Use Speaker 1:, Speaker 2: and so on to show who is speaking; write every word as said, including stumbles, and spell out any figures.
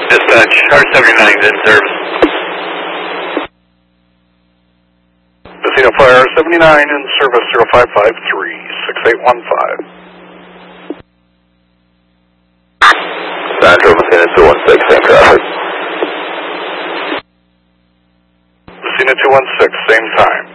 Speaker 1: Dispatch, R seventy-nine is in service.
Speaker 2: Messina Flyer R seventy-nine in service zero five five three, six eight one five.
Speaker 3: Sandro, Messina two one six, same traffic.
Speaker 2: Messina two one six, same time.